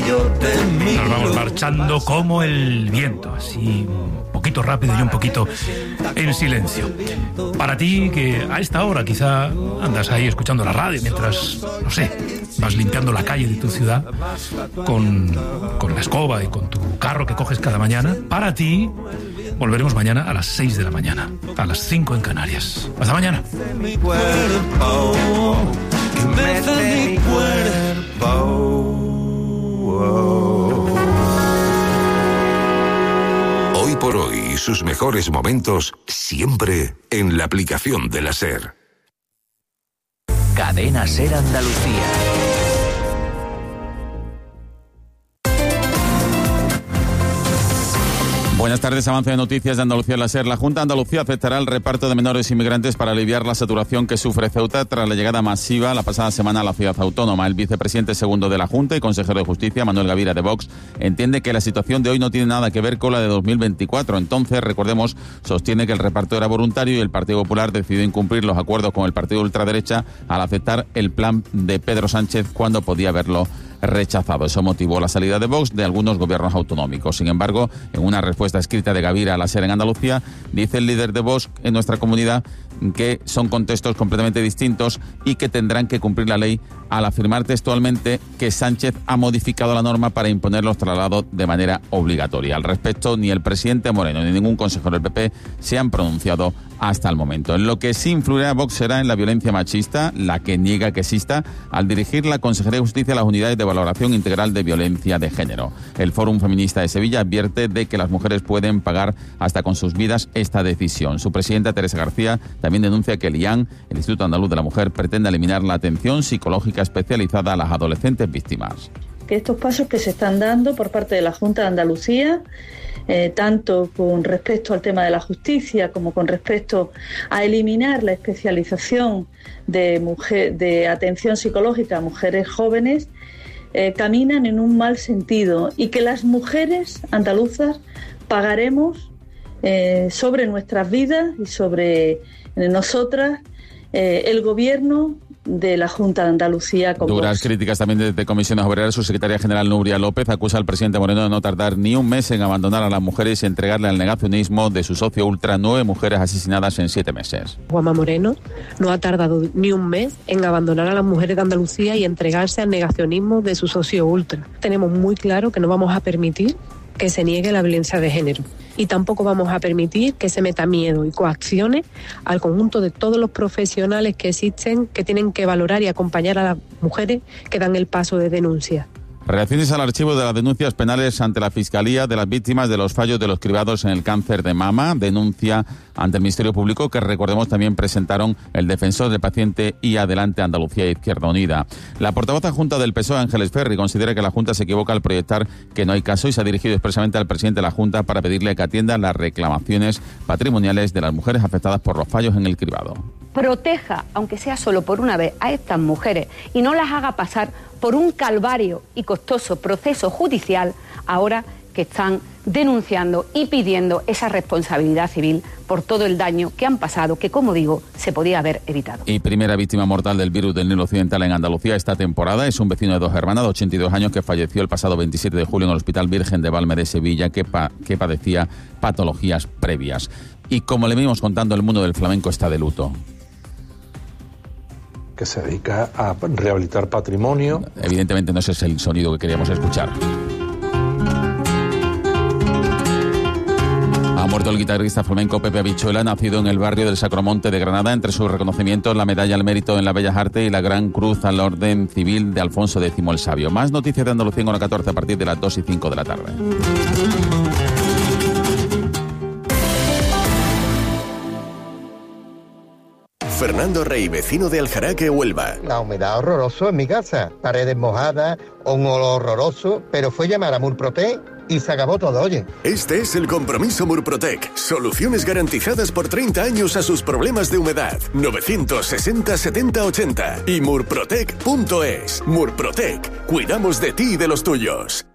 Nos vamos marchando como el viento, así un poquito rápido y un poquito en silencio. Para ti, que a esta hora quizá andas ahí escuchando la radio mientras, no sé, vas limpiando la calle de tu ciudad con la escoba y con tu carro que coges cada mañana, para ti volveremos mañana a las 6 de la mañana, a las 5 en Canarias. Hasta mañana. Mi cuerpo. Hoy por hoy, sus mejores momentos siempre en la aplicación de la SER. Cadena SER Andalucía. Buenas tardes, avance de noticias de Andalucía en la SER. La Junta de Andalucía aceptará el reparto de menores inmigrantes para aliviar la saturación que sufre Ceuta tras la llegada masiva la pasada semana a la ciudad autónoma. El vicepresidente segundo de la Junta y consejero de Justicia, Manuel Gavira de Vox, entiende que la situación de hoy no tiene nada que ver con la de 2024. Entonces, recordemos, sostiene que el reparto era voluntario y el Partido Popular decidió incumplir los acuerdos con el partido ultraderecha al aceptar el plan de Pedro Sánchez cuando podía haberlo rechazado. Eso motivó la salida de Vox de algunos gobiernos autonómicos. Sin embargo, en una respuesta escrita de Gavira a la SER en Andalucía, dice el líder de Vox en nuestra comunidad que son contextos completamente distintos y que tendrán que cumplir la ley, al afirmar textualmente que Sánchez ha modificado la norma para imponer los traslados de manera obligatoria. Al respecto, ni el presidente Moreno ni ningún consejero del PP se han pronunciado hasta el momento. En lo que sí influirá Vox será en la violencia machista, la que niega que exista, al dirigir la Consejería de Justicia a las unidades de valoración integral de violencia de género. El Fórum Feminista de Sevilla advierte de que las mujeres pueden pagar hasta con sus vidas esta decisión. Su presidenta, Teresa García, también denuncia que el IAN, el Instituto Andaluz de la Mujer, pretende eliminar la atención psicológica especializada a las adolescentes víctimas. Que estos pasos que se están dando por parte de la Junta de Andalucía, tanto con respecto al tema de la justicia como con respecto a eliminar la especialización de atención psicológica a mujeres jóvenes, caminan en un mal sentido, y que las mujeres andaluzas pagaremos sobre nuestras vidas y sobre nosotras el gobierno de la Junta de Andalucía. Duras críticas también desde Comisiones Obreras. Su secretaria general, Nuria López, acusa al presidente Moreno de no tardar ni un mes en abandonar a las mujeres y entregarle al negacionismo de su socio ultra 9 mujeres asesinadas en 7 meses. Juanma Moreno no ha tardado ni un mes en abandonar a las mujeres de Andalucía y entregarse al negacionismo de su socio ultra. Tenemos muy claro que no vamos a permitir que se niegue la violencia de género, y tampoco vamos a permitir que se meta miedo y coacciones al conjunto de todos los profesionales que existen, que tienen que valorar y acompañar a las mujeres que dan el paso de denuncia. Reacciones al archivo de las denuncias penales ante la Fiscalía de las víctimas de los fallos de los cribados en el cáncer de mama. Denuncia ante el Ministerio Público que, recordemos, también presentaron el Defensor del Paciente y Adelante Andalucía e Izquierda Unida. La portavoz adjunta del PSOE, Ángeles Ferri, considera que la Junta se equivoca al proyectar que no hay caso y se ha dirigido expresamente al presidente de la Junta para pedirle que atienda las reclamaciones patrimoniales de las mujeres afectadas por los fallos en el cribado. Proteja, aunque sea solo por una vez, a estas mujeres y no las haga pasar por un calvario y costoso proceso judicial ahora que están denunciando y pidiendo esa responsabilidad civil por todo el daño que han pasado, que, como digo, se podía haber evitado. Y primera víctima mortal del virus del Nilo Occidental en Andalucía esta temporada es un vecino de Dos Hermanas de 82 años que falleció el pasado 27 de julio en el Hospital Virgen de Valme de Sevilla, que padecía patologías previas. Y como le venimos contando, el mundo del flamenco está de luto. Que se dedica a rehabilitar patrimonio. Evidentemente no ese es el sonido que queríamos escuchar. Ha muerto el guitarrista flamenco Pepe Habichuela, nacido en el barrio del Sacromonte de Granada. Entre sus reconocimientos, la Medalla al Mérito en las Bellas Artes y la Gran Cruz al Orden Civil de Alfonso X el Sabio. Más noticias de Andalucía en hora 14 a partir de las 2 y 5 de la tarde. Fernando Rey, vecino de Aljaraque, Huelva. La humedad horroroso en mi casa, paredes mojadas, un olor horroroso, pero fue llamar a Murprotec y se acabó todo, oye. Este es el compromiso Murprotec. Soluciones garantizadas por 30 años a sus problemas de humedad. 960 70 80 y murprotec.es. Murprotec. Cuidamos de ti y de los tuyos.